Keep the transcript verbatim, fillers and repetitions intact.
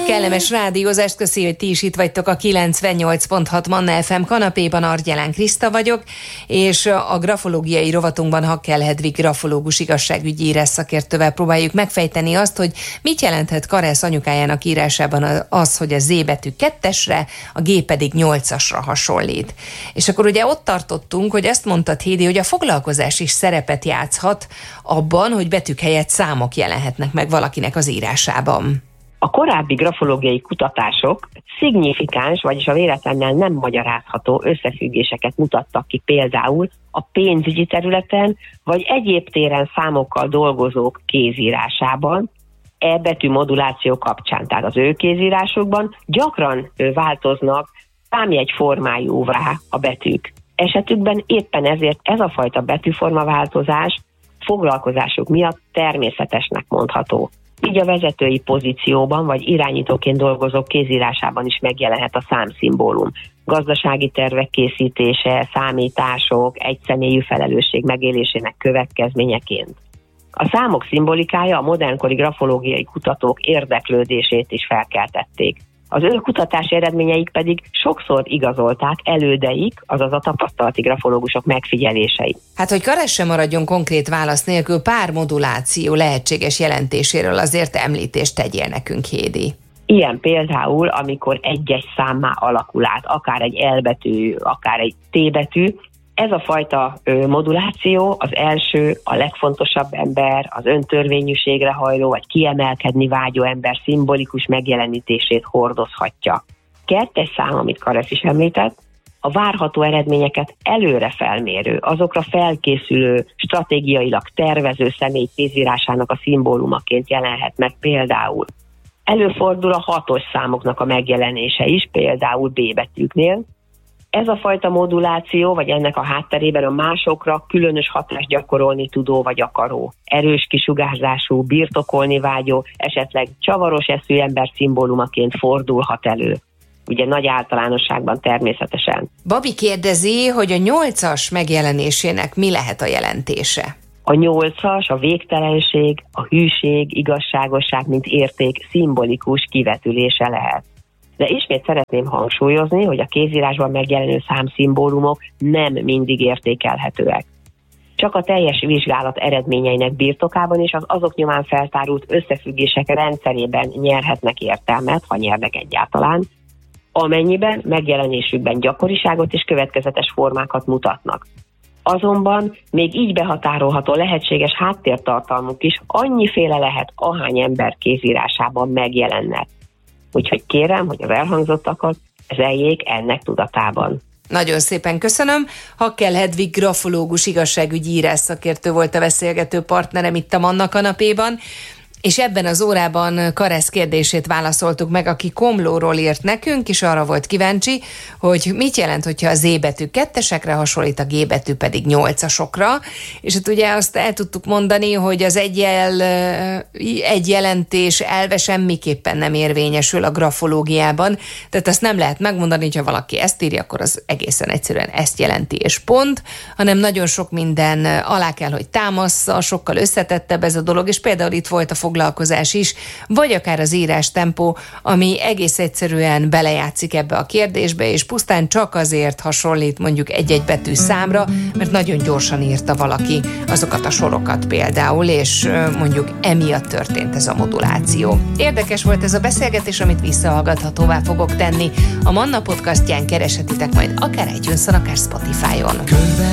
Kellemes rádiózást, köszi, hogy ti is itt vagytok a kilencvennyolc pont hat Manna ef em kanapéban. Argyelán Kriszta vagyok, és a grafológiai rovatunkban Hakkel Hedvig grafológus igazságügyi írás szakértővel próbáljuk megfejteni azt, hogy mit jelenthet Karesz anyukájának írásában az, hogy a Z betű kettesre, a G pedig nyolcasra hasonlít. És akkor ugye ott tartottunk, hogy azt mondtad, Hédi, hogy a foglalkozás is szerepet játszhat abban, hogy betűk helyett számok jelenhetnek meg valakinek az írásában. A korábbi grafológiai kutatások szignifikáns, vagyis a véletlennel nem magyarázható összefüggéseket mutattak ki például a pénzügyi területen, vagy egyéb téren számokkal dolgozók kézírásában, e betű moduláció kapcsán. Tehát az ő kézírásokban gyakran változnak számjegy formájúvá a betűk. Esetükben éppen ezért ez a fajta betűformaváltozás foglalkozásuk miatt természetesnek mondható. Így a vezetői pozícióban vagy irányítóként dolgozók kézírásában is megjelenhet a számszimbólum. Gazdasági tervek készítése, számítások, egyszemélyű felelősség megélésének következményeként. A számok szimbolikája a modernkori grafológiai kutatók érdeklődését is felkeltették. Az ő kutatási eredményeik pedig sokszor igazolták elődeik, azaz a tapasztalati grafológusok megfigyelései. Hát, hogy Karesz sem maradjon konkrét válasz nélkül, pár moduláció lehetséges jelentéséről azért említést tegyél nekünk, Hédi. Ilyen például, amikor egy-egy számmá alakul át, akár egy L betű, akár egy T betű. Ez a fajta ö, moduláció az első, a legfontosabb ember, az öntörvényűségre hajló vagy kiemelkedni vágyó ember szimbolikus megjelenítését hordozhatja. Kettes szám, amit Karesz is említett, a várható eredményeket előre felmérő, azokra felkészülő, stratégiailag tervező személy kézírásának a szimbólumaként jelenhet meg például. Előfordul a hatos számoknak a megjelenése is, például B betűknél. Ez a fajta moduláció, vagy ennek a hátterében a másokra különös hatást gyakorolni tudó vagy akaró, erős kisugárzású, birtokolni vágyó, esetleg csavaros eszű ember szimbólumaként fordulhat elő. Ugye nagy általánosságban természetesen. Babi kérdezi, hogy a nyolcas megjelenésének mi lehet a jelentése? A nyolcas, a végtelenség, a hűség, igazságosság, mint érték szimbolikus kivetülése lehet. De ismét szeretném hangsúlyozni, hogy a kézírásban megjelenő számszimbólumok nem mindig értékelhetőek. Csak a teljes vizsgálat eredményeinek birtokában és az azok nyomán feltárult összefüggések rendszerében nyerhetnek értelmet, ha nyernek egyáltalán, amennyiben megjelenésükben gyakoriságot és következetes formákat mutatnak. Azonban még így behatárolható lehetséges háttértartalmuk is annyiféle lehet, ahány ember kézírásában megjelennek. Úgyhogy kérem, hogy az elhangzottakat zeljék ennek tudatában. Nagyon szépen köszönöm. Hakkel Hedvig grafológus igazságügyi írás szakértő volt a beszélgető partnerem itt a Manna kanapéban, és ebben az órában Karesz kérdését válaszoltuk meg, aki Komlóról írt nekünk, és arra volt kíváncsi, hogy mit jelent, hogyha a Z betű kettesekre hasonlít, a G betű pedig nyolcasokra, és hát ugye azt el tudtuk mondani, hogy az egyel, egy jelentés elve semmiképpen nem érvényesül a grafológiában, tehát azt nem lehet megmondani, hogyha valaki ezt írja, akkor az egészen egyszerűen ezt jelenti, és pont, hanem nagyon sok minden alá kell, hogy támassza, sokkal összetettebb ez a dolog, és például itt volt a foglalkozás is, vagy akár az írás tempó, ami egész egyszerűen belejátszik ebbe a kérdésbe, és pusztán csak azért hasonlít mondjuk egy-egy betű számra, mert nagyon gyorsan írta valaki azokat a sorokat például, és mondjuk emiatt történt ez a moduláció. Érdekes volt ez a beszélgetés, amit visszahallgathatóvá fogok tenni. A Manna podcastján kereshetitek majd akár iTunes-on, akár Spotify-on.